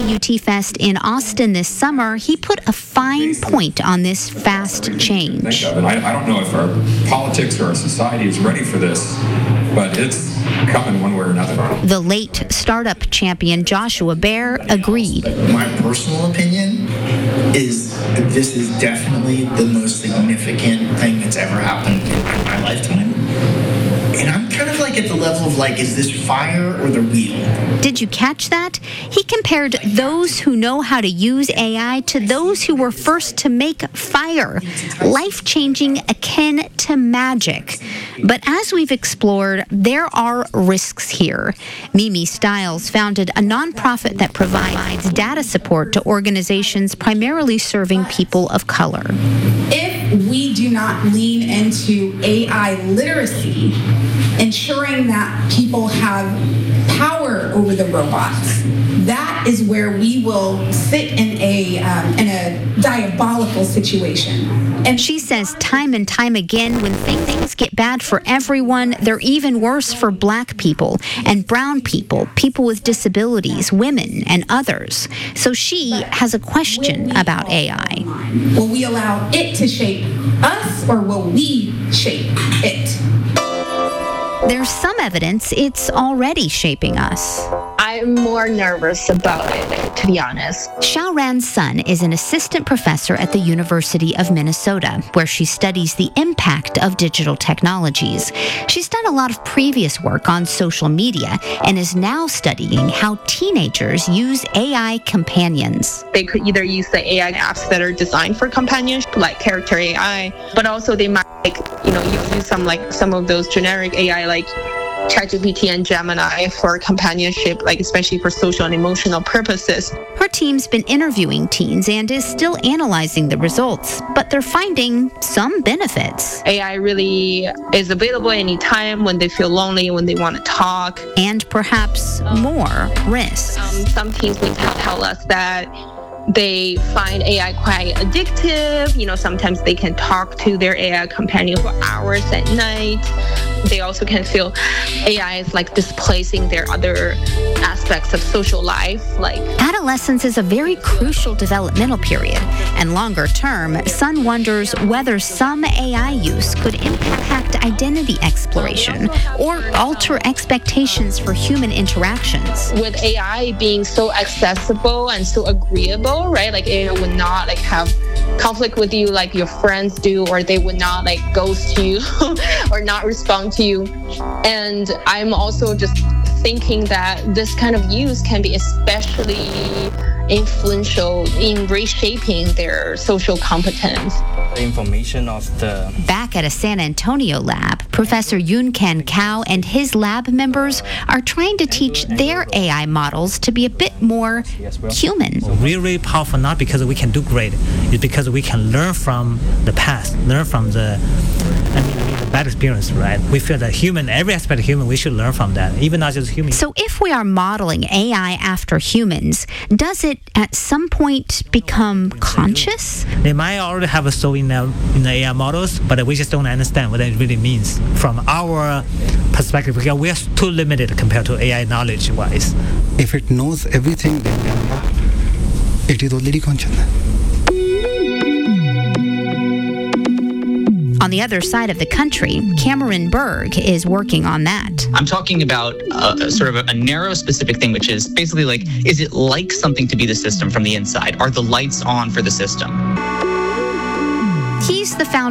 UT Fest in Austin this summer, he put a fine point on this fast change. And I don't know if our politics or our society is ready for this, but it's coming one way or another. The late startup champion Joshua Baer agreed. My personal opinion is that this is definitely the most significant thing that's ever happened in my lifetime. And I'm kind of like at the level of like, is this fire or the wheel? Did you catch that? He compared those who know how to use AI to those who were first to make fire. Life-changing, akin to magic. But as we've explored, there are risks here. Mimi Stiles founded a nonprofit that provides data support to organizations primarily serving people of color. If we do not lean into AI literacy, ensuring that people have power over the robots, that is where we will sit in a diabolical situation. And she says time and time again, when things get bad for everyone, they're even worse for Black people and brown people, people with disabilities, women, and others. So she has a question about AI. Will we allow it to shape us, or will we shape it? There's some evidence it's already shaping us. I'm more nervous about it, to be honest. Xiaoran Sun is an assistant professor at the University of Minnesota, where she studies the impact of digital technologies. She's done a lot of previous work on social media and is now studying how teenagers use AI companions. They could either use the AI apps that are designed for companionship, like Character AI, but also they might, use some of those generic AI, like ChatGPT and Gemini for companionship, like especially for social and emotional purposes. Her team's been interviewing teens and is still analyzing the results, but they're finding some benefits. AI really is available anytime when they feel lonely, when they want to talk. And perhaps more risks. Some teens will tell us that they find AI quite addictive. Sometimes they can talk to their AI companion for hours at night. They also can feel AI is like displacing their other aspects of social life. Adolescence is a very crucial developmental period, and longer term, Sun wonders whether some AI use could impact identity exploration or alter expectations for human interactions. With AI being so accessible and so agreeable, right? Like AI would not have conflict with you like your friends do, or they would not ghost you or not respond to you. And I'm also just thinking that this kind of use can be especially influential in reshaping their social competence. Information of the... Back at a San Antonio lab, Professor Yun-Kan Kao and his lab members are trying to teach their AI models to be a bit more human. Really powerful, not because we can do great, it's because we can learn from the past, learn from the bad experience, right? We feel that every aspect of human, we should learn from that, even not just human. So if we are modeling AI after humans, does it at some point become conscious? They might already have a soul in the AI models, but we just don't understand what it really means from our perspective, because we are too limited compared to AI knowledge-wise. If it knows everything, then it is already conscious. On the other side of the country, Cameron Berg is working on that. I'm talking about sort of a narrow specific thing, which is basically is it like something to be the system from the inside? Are the lights on for the system? He's the founder